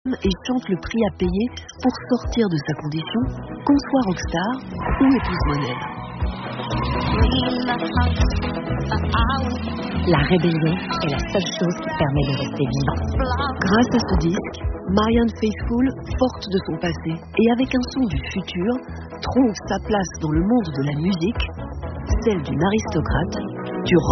et chante le prix à payer pour sortir de sa condition, qu'on soit rockstar ou épouse modèle. La rébellion est la seule chose qui permet de rester vivant. Grâce à ce disque, Marianne Faithfull, forte de son passé et avec un son du futur, trouve sa place dans le monde de la musique, celle d'une aristocrate, du rock.